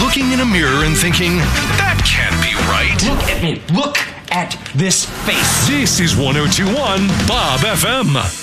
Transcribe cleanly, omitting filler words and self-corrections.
looking in a mirror and thinking, that can't be right? Look at me. Look at this face. This is 102.1 Bob FM.